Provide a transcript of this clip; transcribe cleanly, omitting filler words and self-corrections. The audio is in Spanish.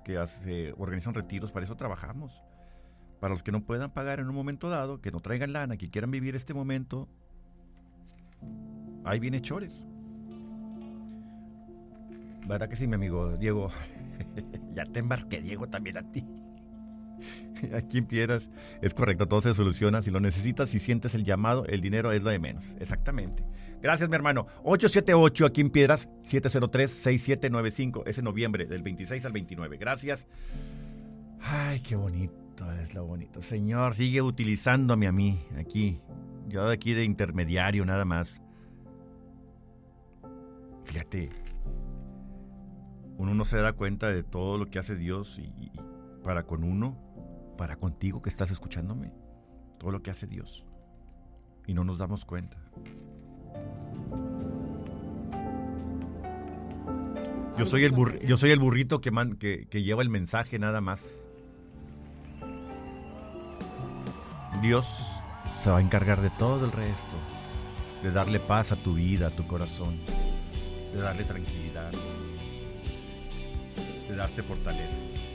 que organizan retiros, para eso trabajamos. Para los que no puedan pagar en un momento dado, que no traigan lana, que quieran vivir este momento, hay bienhechores. ¿Verdad que sí, mi amigo Diego? Ya te embarqué, Diego, también a ti. Aquí en Piedras es correcto, todo se soluciona. Si lo necesitas, si sientes el llamado, el dinero es lo de menos. Exactamente. Gracias, mi hermano. 878 aquí en Piedras, 703-6795. Es en noviembre, del 26 al 29. Gracias. Ay, qué bonito es lo bonito. Señor, sigue utilizándome a mí aquí. Yo de aquí de intermediario nada más. Fíjate, uno no se da cuenta de todo lo que hace Dios y para con uno, para contigo que estás escuchándome, todo lo que hace Dios y no nos damos cuenta. Yo soy el burrito que lleva el mensaje nada más. Dios se va a encargar de todo el resto, de darle paz a tu vida, a tu corazón, de darle tranquilidad, de darte fortaleza.